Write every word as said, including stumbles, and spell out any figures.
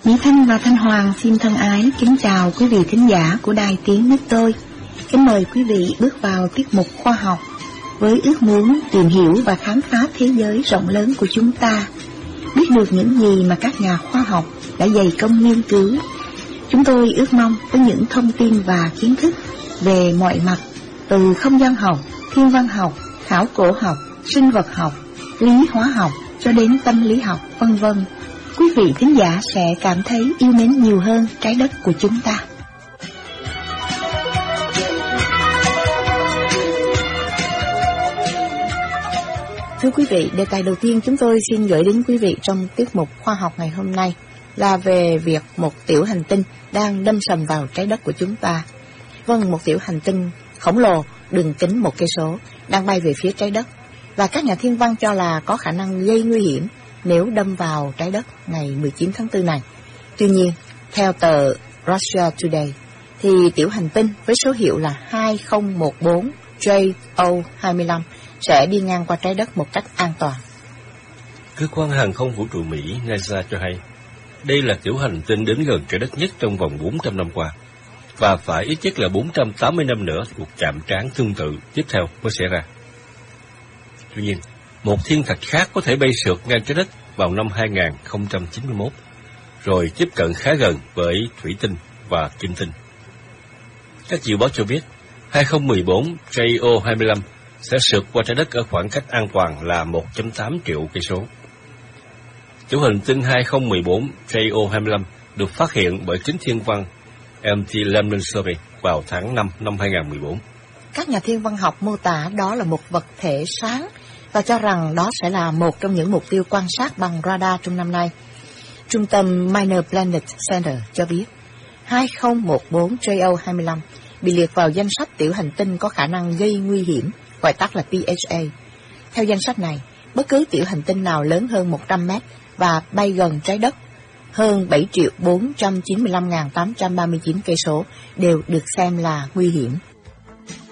Mỹ Thanh và Thanh Hoàng xin thân ái kính chào quý vị thính giả của Đài Tiếng Nước Tôi. Kính mời quý vị bước vào tiết mục khoa học với ước muốn tìm hiểu và khám phá thế giới rộng lớn của chúng ta, biết được những gì mà các nhà khoa học đã dày công nghiên cứu. Chúng tôi ước mong có những thông tin và kiến thức về mọi mặt, từ không gian học, thiên văn học, khảo cổ học, sinh vật học, lý hóa học cho đến tâm lý học, vân vân. Quý vị thính giả sẽ cảm thấy yêu mến nhiều hơn trái đất của chúng ta. Thưa quý vị, đề tài đầu tiên chúng tôi xin gửi đến quý vị trong tiết mục khoa học ngày hôm nay là về việc một tiểu hành tinh đang đâm sầm vào trái đất của chúng ta. Vâng, một tiểu hành tinh khổng lồ đường kính một cây số đang bay về phía trái đất, và các nhà thiên văn cho là có khả năng gây nguy hiểm nếu đâm vào trái đất ngày mười chín tháng tư này. Tuy nhiên, theo tờ Russia Today, thì tiểu hành tinh với số hiệu là hai không một bốn J O hai mươi lăm sẽ đi ngang qua trái đất một cách an toàn. Cơ quan hàng không vũ trụ Mỹ NASA cho hay, đây là tiểu hành tinh đến gần trái đất nhất trong vòng bốn trăm năm qua, và phải ít nhất là bốn trăm tám mươi năm nữa cuộc chạm trán tương tự tiếp theo mới xảy ra. Tuy nhiên, một thiên thạch khác có thể bay sượt ngang trái đất vào năm hai không chín mốt, rồi tiếp cận khá gần với thủy tinh và kim tinh. Các dự báo cho biết, hai không một bốn J O hai mươi lăm sẽ sượt qua trái đất ở khoảng cách an toàn là một phẩy tám triệu cây số. Tiểu hành tinh hai không một bốn J O hai mươi lăm được phát hiện bởi kính thiên văn M T Lambda Survey vào tháng năm năm hai không một bốn. Các nhà thiên văn học mô tả đó là một vật thể sáng và cho rằng đó sẽ là một trong những mục tiêu quan sát bằng radar trong năm nay. Trung tâm Minor Planet Center cho biết hai không một bốn J O hai mươi lăm bị liệt vào danh sách tiểu hành tinh có khả năng gây nguy hiểm, gọi tắt là P H A. Theo danh sách này, bất cứ tiểu hành tinh nào lớn hơn một trăm mét và bay gần trái đất hơn bảy triệu bốn trăm chín mươi lăm nghìn tám trăm ba mươi chín cây số đều được xem là nguy hiểm.